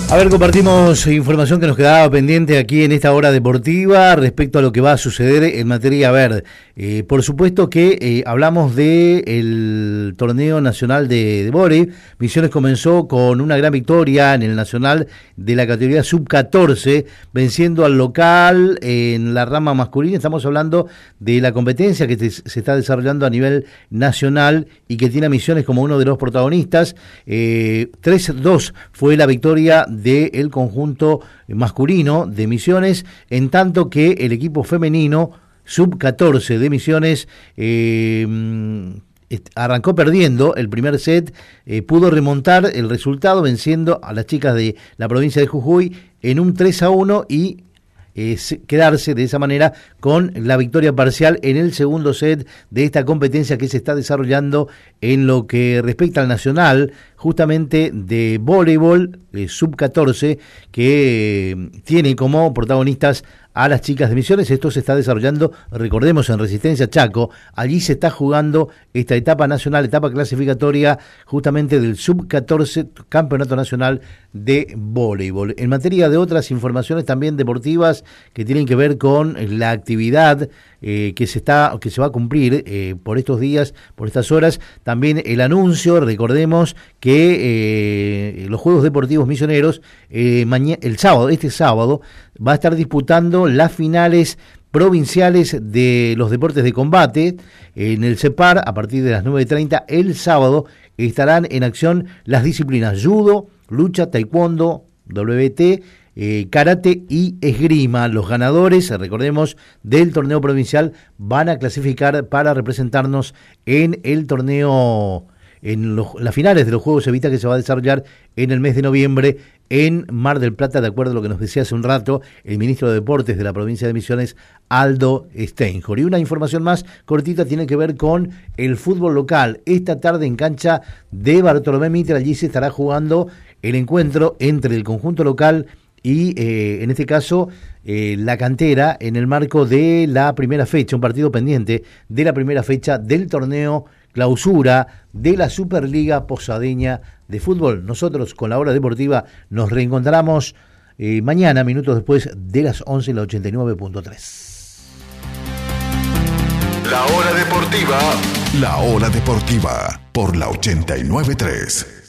A ver, compartimos información que nos quedaba pendiente aquí en esta hora deportiva respecto a lo que va a suceder en materia. A ver, por supuesto que hablamos del torneo nacional de vóley. Misiones comenzó con una gran victoria en el nacional de la categoría sub-14, venciendo al local en la rama masculina. Estamos hablando de la competencia que se está desarrollando a nivel nacional y que tiene a Misiones como uno de los protagonistas. 3-2 fue la victoria del conjunto masculino de Misiones, en tanto que el equipo femenino sub-14 de Misiones arrancó perdiendo el primer set, pudo remontar el resultado venciendo a las chicas de la provincia de Jujuy en un 3-1 y quedarse de esa manera con la victoria parcial en el segundo set de esta competencia que se está desarrollando en lo que respecta al nacional, justamente de voleibol sub-14, que tiene como protagonistas a las chicas de Misiones. Esto se está desarrollando, recordemos, en Resistencia Chaco. Allí se está jugando esta etapa nacional, etapa clasificatoria justamente del sub-14 Campeonato Nacional de Voleibol. En materia de otras informaciones también deportivas que tienen que ver con la actividad que se va a cumplir por estos días, por estas horas, también el anuncio, recordemos que los Juegos Deportivos Misioneros este sábado va a estar disputando las finales provinciales de los deportes de combate en el CEPAR a partir de las 9:30. El sábado estarán en acción las disciplinas judo, lucha, taekwondo, WT, karate y esgrima. Los ganadores, recordemos, del torneo provincial van a clasificar para representarnos en el torneo, en las finales de los Juegos Evita, que se va a desarrollar en el mes de noviembre en Mar del Plata, de acuerdo a lo que nos decía hace un rato el ministro de Deportes de la provincia de Misiones, Aldo Steinhor. Y una información más cortita tiene que ver con el fútbol local. Esta tarde en cancha de Bartolomé Mitre, allí se estará jugando el encuentro entre el conjunto local y en este caso la cantera, en el marco de la primera fecha, un partido pendiente de la primera fecha del torneo clausura de la Superliga Posadeña de Fútbol. Nosotros con la hora deportiva nos reencontramos mañana, minutos después de las 11 en la 89.3. La hora deportiva por la 89.3.